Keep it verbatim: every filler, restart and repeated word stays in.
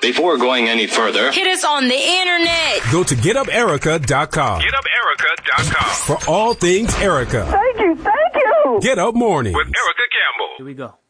Before going any further, hit us on the internet. Go to get up erica dot com. get up erica dot com. For all things Erica. Thank you, thank you. Get Up Mornings. With Erica Campbell. Here we go.